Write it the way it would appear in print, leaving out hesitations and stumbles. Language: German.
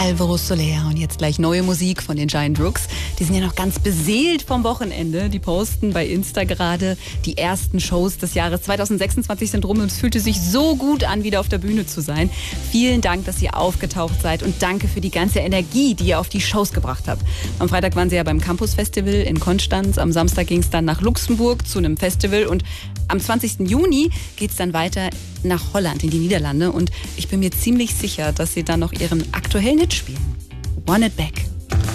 Alvaro Soler. Und jetzt gleich neue Musik von den Giant Rooks. Die sind ja noch ganz beseelt vom Wochenende. Die posten bei Insta gerade die ersten Shows des Jahres 2026 sind rum und es fühlte sich so gut an, wieder auf der Bühne zu sein. Vielen Dank, dass ihr aufgetaucht seid und danke für die ganze Energie, die ihr auf die Shows gebracht habt. Am Freitag waren sie ja beim Campus Festival in Konstanz. Am Samstag ging es dann nach Luxemburg zu einem Festival und am 20. Juni geht es dann weiter nach Holland, in die Niederlande. Und ich bin mir ziemlich sicher, dass sie dann noch ihren aktuellen Hit spielen. Want It Back.